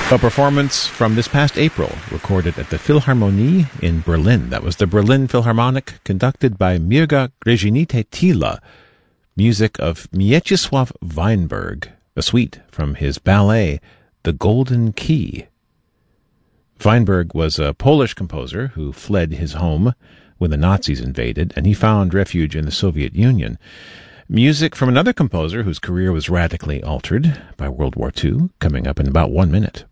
A performance from this past April, recorded at the Philharmonie in Berlin. That was the Berlin Philharmonic, conducted by Mirga Grzenyte-Tyla. Music of Mieczysław Weinberg, a suite from his ballet, The Golden Key. Weinberg was a Polish composer who fled his home when the Nazis invaded, and he found refuge in the Soviet Union. Music from another composer whose career was radically altered by World War II, coming up in about 1 minute.